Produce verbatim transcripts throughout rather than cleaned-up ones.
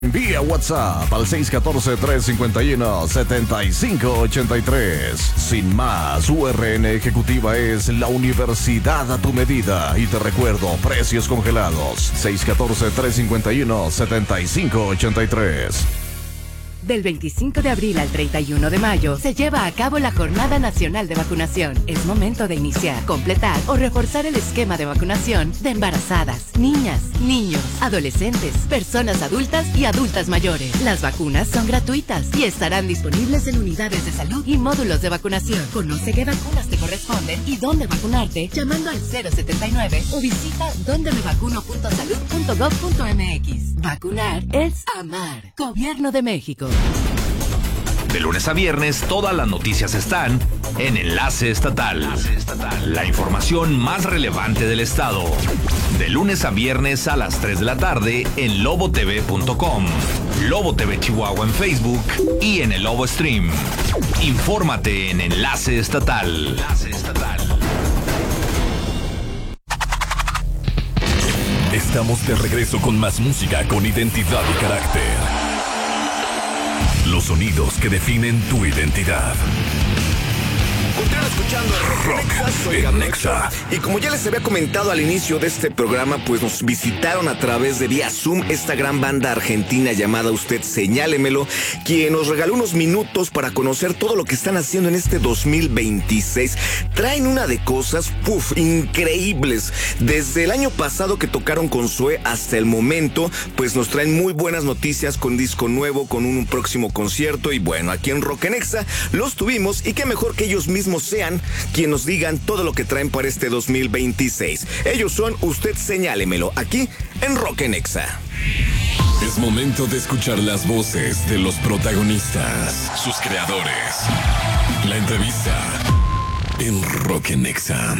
Vía WhatsApp al seis uno cuatro, tres cinco uno, siete cinco ocho tres. Sin más, U R N Ejecutiva es la universidad a tu medida. Y te recuerdo, precios congelados. seis uno cuatro, tres cinco uno, siete cinco ocho tres. Del veinticinco de abril al treinta y uno de mayo se lleva a cabo la Jornada Nacional de Vacunación. Es momento de iniciar, completar o reforzar el esquema de vacunación de embarazadas, niñas, niños, adolescentes, personas adultas y adultas mayores. Las vacunas son gratuitas y estarán disponibles en unidades de salud y módulos de vacunación. Conoce qué vacunas te corresponden y dónde vacunarte llamando al cero setenta y nueve o visita donde me vacuno punto salud punto gov punto m x. Vacunar es amar. Gobierno de México. De lunes a viernes, todas las noticias están en Enlace Estatal. La información más relevante del estado. De lunes a viernes a las tres de la tarde en lobo t v punto com, Lobo T V Chihuahua en Facebook y en el Lobo Stream. Infórmate en Enlace Estatal. Enlace Estatal. Estamos de regreso con más música con identidad y carácter. Los sonidos que definen tu identidad. Continúan escuchando Rock, soy Nexa. Y como ya les había comentado al inicio de este programa, pues nos visitaron a través de vía Zoom esta gran banda argentina llamada Usted Señálemelo, quien nos regaló unos minutos para conocer todo lo que están haciendo en este dos mil veintiséis. Traen una de cosas, puf, increíbles. Desde el año pasado que tocaron con Zoé hasta el momento, pues nos traen muy buenas noticias con disco nuevo, con un próximo concierto. Y bueno, aquí en Rock Nexa los tuvimos y qué mejor que ellos mismos sean quien nos digan todo lo que traen para este dos mil veintiséis. Ellos son Usted Señálemelo, aquí en Rock Nexa. Es momento de escuchar las voces de los protagonistas, sus creadores. La entrevista en Rock Nexa.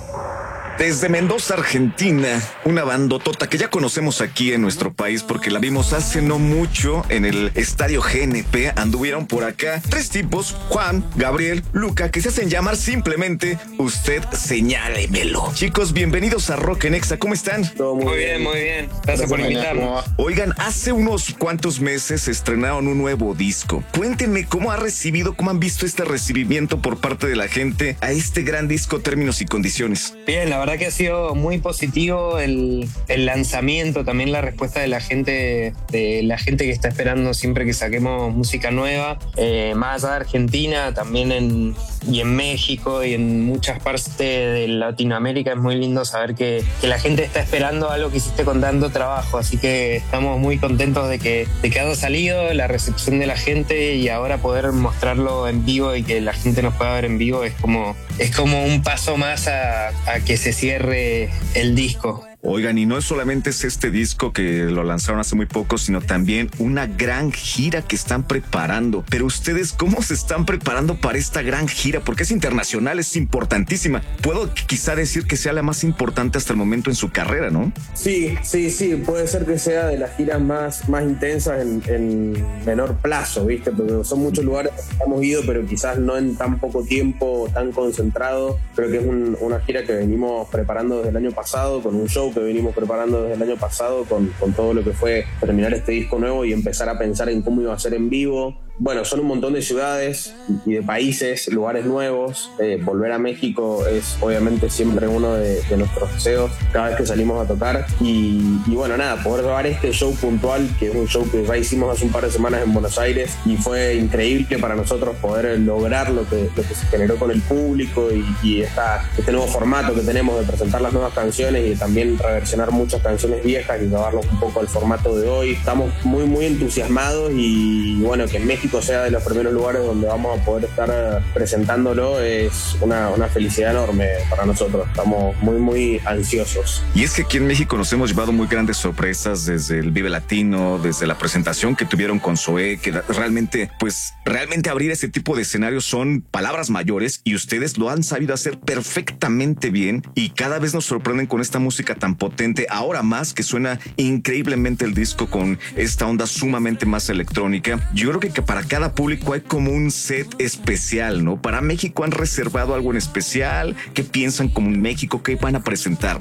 Desde Mendoza, Argentina, una bandotota que ya conocemos aquí en nuestro país porque la vimos hace no mucho en el Estadio G N P. Anduvieron por acá tres tipos, Juan, Gabriel, Luca, que se hacen llamar simplemente Usted Señálemelo. Chicos, bienvenidos a Rock Nexa. ¿Cómo están? Todo muy, muy bien, muy bien. Gracias por invitarnos. Oigan, hace unos cuantos meses estrenaron un nuevo disco. Cuéntenme cómo ha recibido, cómo han visto este recibimiento por parte de la gente a este gran disco Términos y Condiciones. Bien, la verdad que ha sido muy positivo el, el lanzamiento, también la respuesta de la gente, de la gente que está esperando siempre que saquemos música nueva, eh, más allá de Argentina, también en, y en México y en muchas partes de Latinoamérica. Es muy lindo saber que, que la gente está esperando algo que hiciste con tanto trabajo, así que estamos muy contentos de que, de que haya salido, la recepción de la gente, y ahora poder mostrarlo en vivo y que la gente nos pueda ver en vivo es como, es como un paso más a, a que se cierre el disco. Oigan, y no es solamente es este disco que lo lanzaron hace muy poco, sino también una gran gira que están preparando. Pero ustedes, ¿cómo se están preparando para esta gran gira? Porque es internacional, es importantísima. Puedo quizá decir que sea la más importante hasta el momento en su carrera, ¿no? Sí, sí, sí. Puede ser que sea de las giras más, más intensas en, en menor plazo, ¿viste? Porque son muchos lugares que hemos ido, pero quizás no en tan poco tiempo, tan concentrado. Creo que es un, una gira que venimos preparando desde el año pasado, con un show que venimos preparando desde el año pasado con, con todo lo que fue terminar este disco nuevo y empezar a pensar en cómo iba a ser en vivo. Bueno, son un montón de ciudades y de países, lugares nuevos. Eh, volver a México es obviamente siempre uno de, de nuestros deseos cada vez que salimos a tocar. Y, y bueno, nada, poder grabar este show puntual, que es un show que ya hicimos hace un par de semanas en Buenos Aires, y fue increíble para nosotros poder lograr lo que, lo que se generó con el público y, y esta, este nuevo formato que tenemos de presentar las nuevas canciones y de también reversionar muchas canciones viejas y llevarlos un poco al formato de hoy. Estamos muy, muy entusiasmados y bueno, que en México sea de los primeros lugares donde vamos a poder estar presentándolo es una, una felicidad enorme para nosotros. Estamos muy, muy ansiosos. Y es que aquí en México nos hemos llevado muy grandes sorpresas desde el Vive Latino, desde la presentación que tuvieron con Zoé, que realmente, pues, realmente abrir ese tipo de escenarios son palabras mayores y ustedes lo han sabido hacer perfectamente bien y cada vez nos sorprenden con esta música tan potente. Ahora más que suena increíblemente el disco con esta onda sumamente más electrónica. Yo creo que, que para cada público hay como un set especial, ¿no? Para México han reservado algo en especial. ¿Qué piensan como en México? ¿Qué van a presentarnos?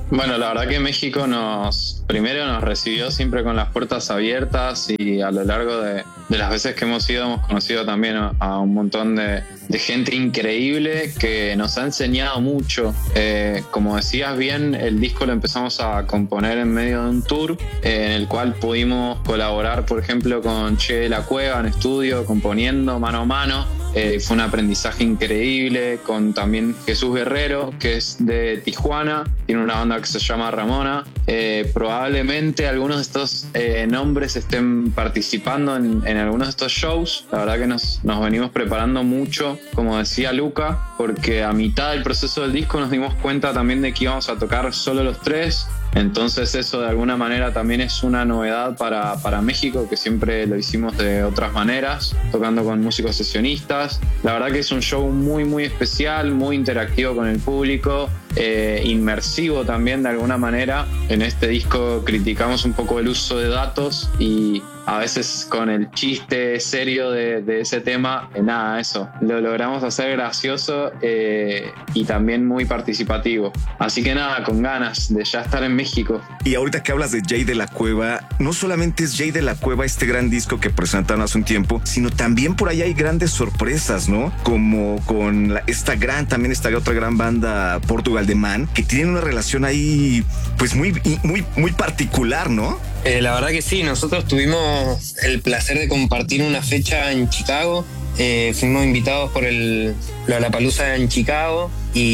Bueno, la verdad que México nos, primero nos recibió siempre con las puertas abiertas y a lo largo de, de las veces que hemos ido hemos conocido también a, a un montón de, de gente increíble que nos ha enseñado mucho. Eh, como decías bien, el disco lo empezamos a componer en medio de un tour eh, en el cual pudimos colaborar, por ejemplo, con Che de la Cueva en estudio, componiendo mano a mano. Eh, fue un aprendizaje increíble, con también Jesús Guerrero, que es de Tijuana, tiene una banda que se llama Ramona. Eh, probablemente algunos de estos eh, nombres estén participando en, en algunos de estos shows. La verdad que nos, nos venimos preparando mucho, como decía Luca, porque a mitad del proceso del disco nos dimos cuenta también de que íbamos a tocar solo los tres. Entonces eso de alguna manera también es una novedad para, para México, que siempre lo hicimos de otras maneras, tocando con músicos sesionistas. La verdad que es un show muy muy especial, muy interactivo con el público, eh, inmersivo también de alguna manera. En este disco criticamos un poco el uso de datos y a veces con el chiste serio de, de ese tema, eh, nada, eso, lo logramos hacer gracioso eh, y también muy participativo. Así que nada, con ganas de ya estar en México. Y ahorita que hablas de Jay de la Cueva, no solamente es Jay de la Cueva este gran disco que presentaron hace un tiempo, sino también por ahí hay grandes sorpresas, ¿no? Como con la, esta gran, también esta otra gran banda Portugal de Man, que tienen una relación ahí pues muy, muy, muy particular, ¿no? Eh, la verdad que sí, nosotros tuvimos el placer de compartir una fecha en Chicago. Eh, fuimos invitados por el Lollapalooza en Chicago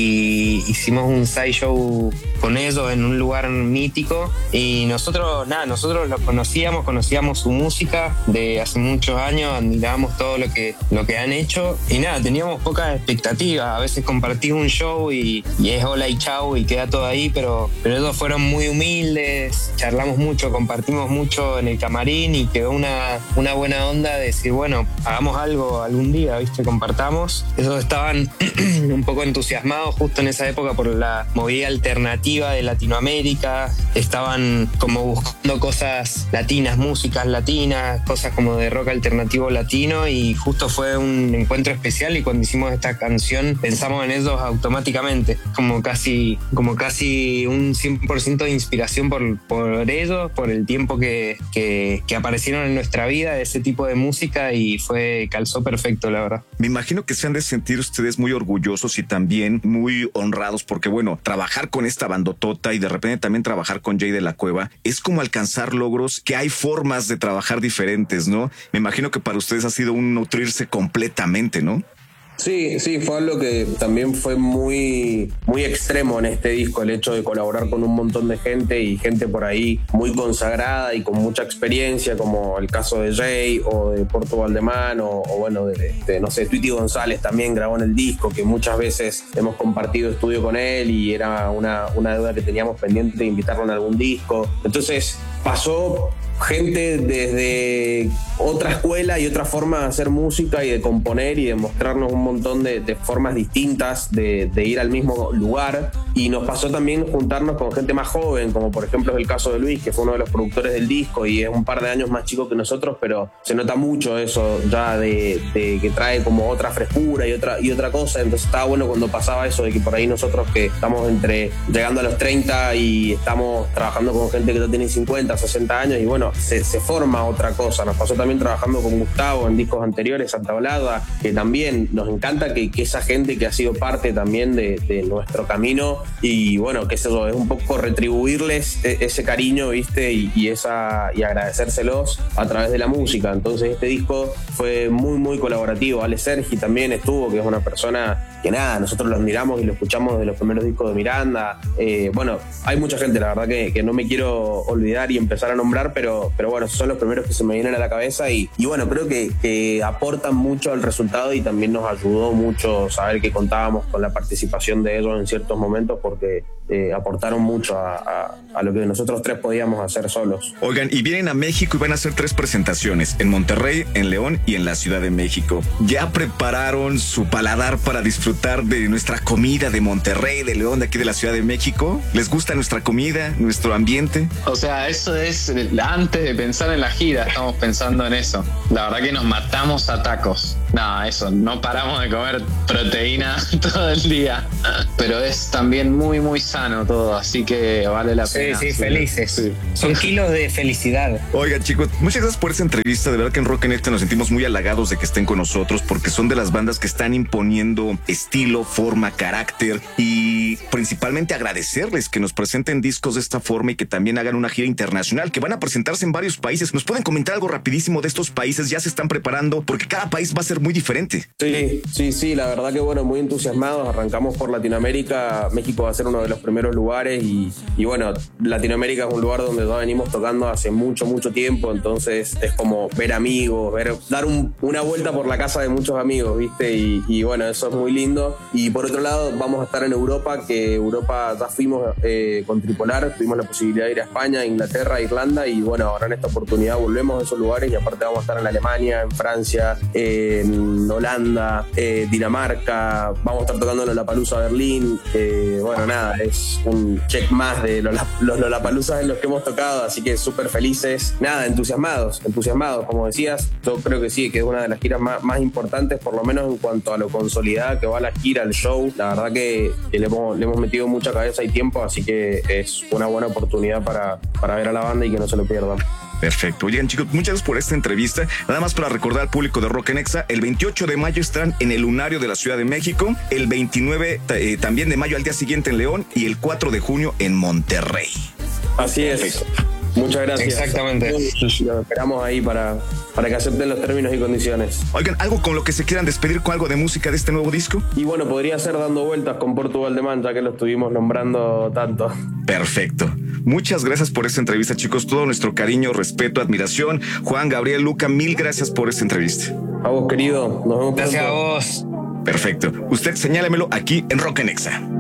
y hicimos un side show con ellos en un lugar mítico y nosotros, nada, nosotros los conocíamos, conocíamos su música de hace muchos años, admirábamos todo lo que, lo que han hecho y nada, teníamos pocas expectativas, a veces compartimos un show y, y es hola y chau y queda todo ahí, pero, pero ellos fueron muy humildes, charlamos mucho, compartimos mucho en el camarín y quedó una, una buena onda de decir, bueno, hagamos algo algún día, ¿viste? Compartamos. Ellos estaban un poco entusiasmados justo en esa época por la movida alternativa de Latinoamérica, estaban como buscando cosas latinas, músicas latinas, cosas como de rock alternativo latino y justo fue un encuentro especial y cuando hicimos esta canción pensamos en ellos automáticamente, como casi, como casi un cien por ciento de inspiración por, por ellos, por el tiempo que, que, que aparecieron en nuestra vida, ese tipo de música y fue, calzó perfecto, la verdad. Me imagino que se han de sentir ustedes muy orgullosos y también muy honrados porque, bueno, trabajar con esta bandotota y de repente también trabajar con Jay de la Cueva es como alcanzar logros que hay formas de trabajar diferentes, ¿no? Me imagino que para ustedes ha sido un nutrirse completamente, ¿no? Sí, sí, fue algo que también fue muy, muy extremo en este disco, el hecho de colaborar con un montón de gente y gente por ahí muy consagrada y con mucha experiencia, como el caso de Jay o de Portugal de Man o, o bueno, de, de, no sé, Tweety González también grabó en el disco, que muchas veces hemos compartido estudio con él y era una, una deuda que teníamos pendiente de invitarlo en algún disco. Entonces pasó gente desde otra escuela y otra forma de hacer música y de componer y de mostrarnos un montón de, de formas distintas de, de ir al mismo lugar, y nos pasó también juntarnos con gente más joven, como por ejemplo es el caso de Luis, que fue uno de los productores del disco y es un par de años más chico que nosotros, pero se nota mucho eso ya de, de que trae como otra frescura y otra, y otra cosa. Entonces estaba bueno cuando pasaba eso de que por ahí nosotros que estamos entre llegando a los treinta y estamos trabajando con gente que ya tiene cincuenta, sesenta años y bueno, Se, se forma otra cosa. Nos pasó también trabajando con Gustavo en discos anteriores, Santa Blada, que también nos encanta que, que esa gente que ha sido parte también de, de nuestro camino y bueno, que eso es un poco retribuirles ese cariño, ¿viste? Y, y, esa, y agradecérselos a través de la música. Entonces este disco fue muy muy colaborativo. Ale Sergi también estuvo, que es una persona que nada, nosotros lo admiramos y lo escuchamos de los primeros discos de Miranda. Eh, bueno, hay mucha gente, la verdad que, que no me quiero olvidar y empezar a nombrar, pero, pero bueno, son los primeros que se me vienen a la cabeza y, y bueno, creo que, que aportan mucho al resultado y también nos ayudó mucho saber que contábamos con la participación de ellos en ciertos momentos porque eh, aportaron mucho a, a, a lo que nosotros tres podíamos hacer solos. Oigan, y vienen a México y van a hacer tres presentaciones, en Monterrey, en León y en la Ciudad de México. ¿Ya prepararon su paladar para disfrutar de nuestra comida de Monterrey, de León, de aquí de la Ciudad de México? ¿Les gusta nuestra comida, nuestro ambiente? O sea, eso es antes de pensar en la gira, estamos pensando en eso. La verdad que nos matamos a tacos. No, eso, no paramos de comer proteína todo el día. Pero es también muy, muy sano todo, así que vale la Sí, pena. sí, felices. Sí. Son kilos de felicidad. Oigan, chicos, muchas gracias por esta entrevista. De verdad que en Rock Nexa nos sentimos muy halagados de que estén con nosotros, porque son de las bandas que están imponiendo estilo, forma, carácter, y principalmente agradecerles que nos presenten discos de esta forma y que también hagan una gira internacional, que van a presentarse en varios países. ¿Nos pueden comentar algo rapidísimo de estos países? ¿Ya se están preparando? Porque cada país va a ser muy diferente. Sí, sí, sí, la verdad que bueno, muy entusiasmados. Arrancamos por Latinoamérica. México va a ser uno de los primeros lugares y, y bueno, Latinoamérica es un lugar donde ya venimos tocando hace mucho, mucho tiempo, entonces es como ver amigos, ver, dar un, una vuelta por la casa de muchos amigos, ¿viste? Y, y bueno, eso es muy lindo. Y por otro lado, vamos a estar en Europa, que Europa ya fuimos eh, con Tripolar, tuvimos la posibilidad de ir a España, Inglaterra, Irlanda, y bueno, ahora en esta oportunidad volvemos a esos lugares y aparte vamos a estar en Alemania, en Francia, en Holanda, eh, Dinamarca, vamos a estar tocando en Lollapalooza Berlín. Eh, bueno, nada, es un check más de los, los Lollapaloozas en los que hemos tocado, así que súper felices. Nada, entusiasmados, entusiasmados, como decías, yo creo que sí, que es una de las giras más, más importantes, por lo menos en cuanto a lo consolidada que va la gira, el show. La verdad que, que le, hemos, le hemos metido mucha cabeza y tiempo, así que es una buena oportunidad para, para ver a la banda y que no se lo pierdan. Perfecto. Oigan, chicos, muchas gracias por esta entrevista. Nada más para recordar al público de Rock Nexa, el veintiocho de mayo estarán en el Lunario de la Ciudad de México, el veintinueve eh, también de mayo al día siguiente en León y el cuatro de junio en Monterrey. Así es. Perfecto. Muchas gracias. Exactamente. Los esperamos ahí para, para que acepten los términos y condiciones. Oigan, ¿algo con lo que se quieran despedir con algo de música de este nuevo disco? Y bueno, podría ser Dando Vueltas con Portugal de Man, ya que lo estuvimos nombrando tanto. Perfecto. Muchas gracias por esta entrevista, chicos. Todo nuestro cariño, respeto, admiración. Juan, Gabriel, Luca, mil gracias por esta entrevista. A vos, querido. Nos vemos Gracias pronto. a vos. Perfecto. Usted señálemelo aquí en Rock Nexa.